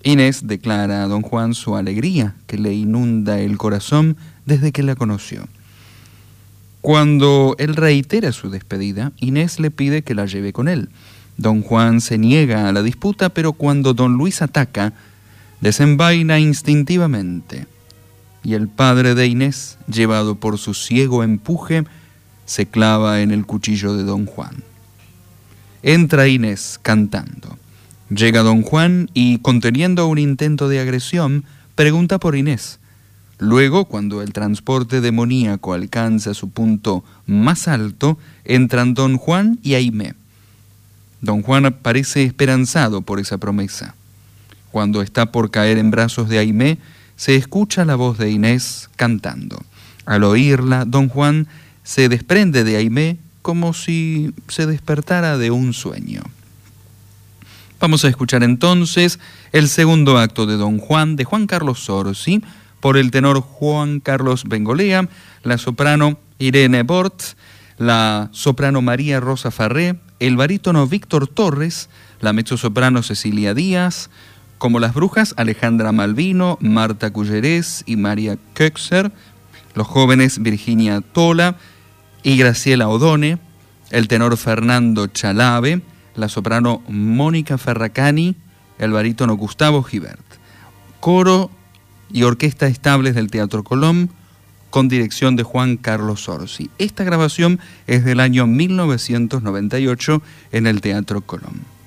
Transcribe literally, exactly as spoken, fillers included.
Inés declara a don Juan su alegría, que le inunda el corazón desde que la conoció. Cuando él reitera su despedida, Inés le pide que la lleve con él. Don Juan se niega a la disputa, pero cuando don Luis ataca, desenvaina instintivamente. Y el padre de Inés, llevado por su ciego empuje, se clava en el cuchillo de don Juan. Entra Inés cantando. Llega don Juan y, conteniendo un intento de agresión, pregunta por Inés. Luego, cuando el transporte demoníaco alcanza su punto más alto, entran don Juan y Aimé. Don Juan parece esperanzado por esa promesa. Cuando está por caer en brazos de Aimé, se escucha la voz de Inés cantando. Al oírla, don Juan se desprende de Aimé como si se despertara de un sueño. Vamos a escuchar entonces el segundo acto de Don Juan, de Juan Carlos Zorzi, por el tenor Juan Carlos Bengolea, la soprano Irene Bort, la soprano María Rosa Farré, el barítono Víctor Torres, la mezzosoprano Cecilia Díaz, como las brujas Alejandra Malvino, Marta Cullerés y María Köxer, los jóvenes Virginia Tola y Graciela Odone, el tenor Fernando Chalave, la soprano Mónica Ferracani, el barítono Gustavo Gibert. Coro y orquesta estables del Teatro Colón, con dirección de Juan Carlos Zorzi. Esta grabación es del año mil novecientos noventa y ocho en el Teatro Colón.